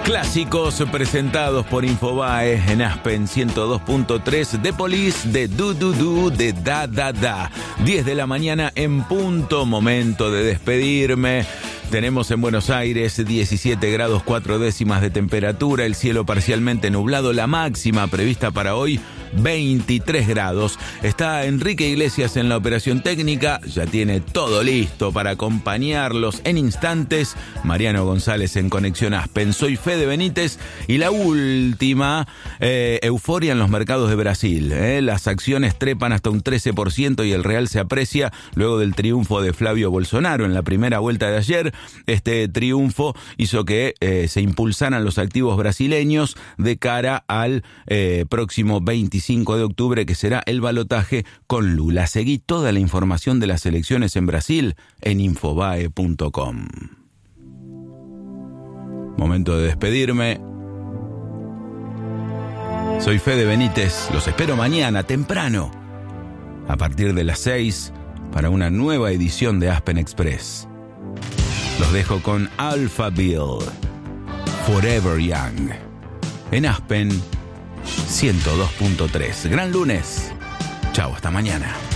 Clásicos presentados por Infobae en Aspen 102.3, The Police, de Du Du Du, de Da Da Da. 10 de la mañana en punto, momento de despedirme. Tenemos en Buenos Aires 17 grados 4 décimas de temperatura, el cielo parcialmente nublado, la máxima prevista para hoy 23 grados. Está Enrique Iglesias en la operación técnica, ya tiene todo listo para acompañarlos en instantes. Mariano González en Conexión Aspen. Soy Fede Benítez y la última, euforia en los mercados de Brasil. Las acciones trepan hasta un 13% y el real se aprecia luego del triunfo de Flavio Bolsonaro en la primera vuelta de ayer. Este triunfo hizo que se impulsaran los activos brasileños de cara al próximo 25 de octubre, que será el balotaje con Lula. Seguí toda la información de las elecciones en Brasil en infobae.com. Momento de despedirme. Soy Fede Benítez, los espero mañana temprano, a partir de las 6, para una nueva edición de Aspen Express. Los dejo con Alphaville, Forever Young, en Aspen 102.3. Gran lunes. Chao, hasta mañana.